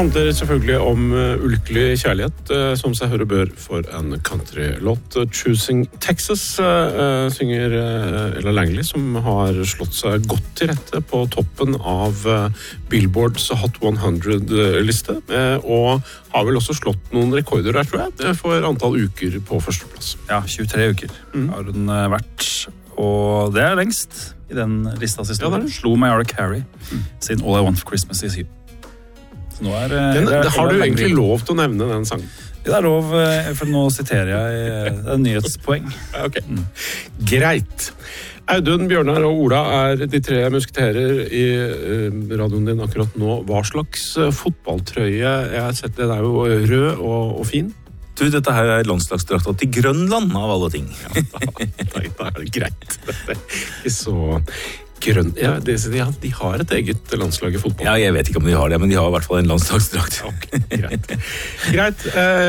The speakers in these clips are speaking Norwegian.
handler selvfølgelig om ulykkelig kjærlighet, som seg hører bør for en countrylåt. Choosing Texas synger Ella Langley, som har slått seg godt til rette på toppen av Billboards Hot 100-liste, og har vel også slått noen rekorder der, tror jeg, for antall uker på førsteplass. Ja, 23 uker har hun vært, og det lengst i den listas historie. Ja, Slo Mariah Carey sin All I Want for Christmas Is You. Nå har du egentlig lov til å nevne den sangen? Det er lov, for nå siterer jeg en nyhetspoeng. Okay. Greit. Audun, Bjørnar og Ola er de tre musketerer i radioen din akkurat nå. Hva slags fotballtrøye? Jeg har sett, den er jo rød og fin. Du, dette her er landslagsdrakta til Grønland av alle ting. Ja, da er det greit. Det er ikke så grønn. Ja, de har et eget landslag i fotball. Ja, jeg vet ikke om de har det, men de har i hvert fall en landslagsdrakt. Okay, greit.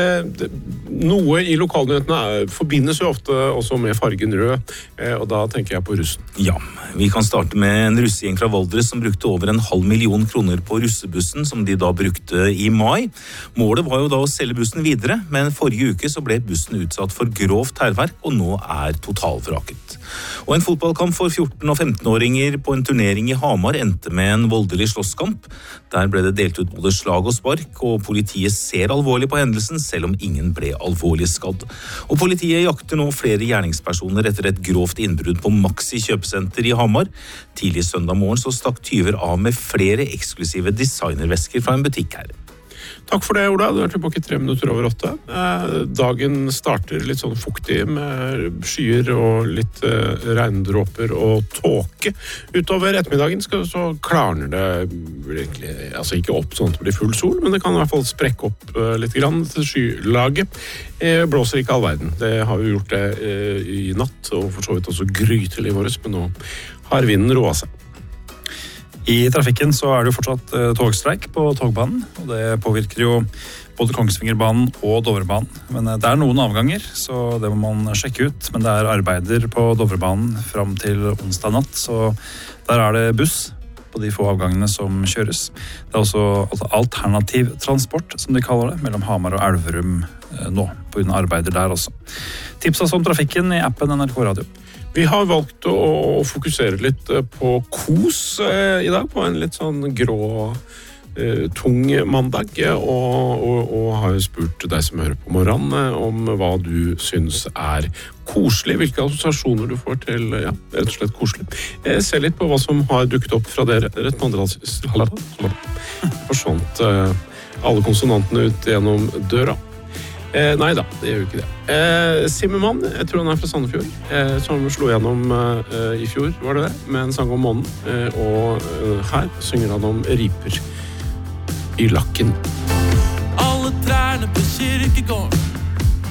Noe i lokalnyhetene forbindes jo ofte også med fargen rød, og da tenker jeg på russen. Ja, vi kan starte med en russegjeng fra Valdres som brukte over 500 000 kroner på russebussen, som de da brukte i mai. Målet var jo da å selge bussen videre, men forrige uke så ble bussen utsatt for grovt hærverk, og nå er totalvraket. Og en fotballkamp for 14- og 15-åringer på en turnering i Hamar endte med en voldelig slåsskamp. Der ble det delt ut både slag og spark, og politiet ser alvorlig på hendelsen, selv om ingen ble alvorlig skadd. Og politiet jakter nå flere gjerningspersoner etter et grovt innbrudd på Maxi kjøpesenter i Hamar. Tidlig søndag morgen så stakk tyver av med flere eksklusive designervesker fra en butikk her. Takk for det, Ola. Du er tilbake 3:08. Dagen starter litt sånn fuktig med skyer og litt regndråper og tåke. Utover ettermiddagen så klarner det egentlig, altså ikke opp sånn at det blir full sol, men det kan i hvert fall sprekke opp litt grann til skylaget. Blåser ikke all verden. Det har vi gjort det i natt, og for så vidt også grytelig i våres, men nå har vinden roet seg. I trafikken så er det jo fortsatt togstreik på togbanen, og det påvirker jo både Kongsvingerbanen og Dovrebanen. Men det er noen avganger, så det må man sjekke ut. Men det er arbeider på Dovrebanen fram til onsdag natt, så der er det buss på de få avgangene som kjøres. Det er også alternativ transport, som de kaller det, mellom Hamar og Elverum nå, på grunn av arbeider der også. Tips oss om trafikken i appen NRK Radio. Vi har valgt å fokusere litt på kos i dag, på en litt sånn grå, tung mandag, og har jo spurt deg som hører på morgenen om hva du synes er koselig, hvilke assosiasjoner du får til, ja, rett og slett koselig. Se litt på hva som har dukket opp fra dere, rett på andre forsvant alle konsonantene ut gjennom døra. Nei da, det gjør jo ikke det. Simmermann, jeg tror han er fra Sandefjord, som slo gjennom i fjor, var det det, med en sang om månen, og her synger han om riper i lakken. Alle trærne på kirkegården